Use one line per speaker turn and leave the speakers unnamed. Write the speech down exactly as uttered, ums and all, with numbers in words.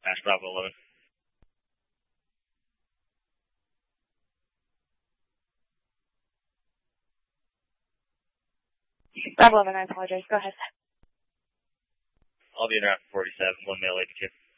Smash Bravo eleven.
Bravo eleven, I apologize. Go ahead.
I'll be in around forty-seven, one male A P Q.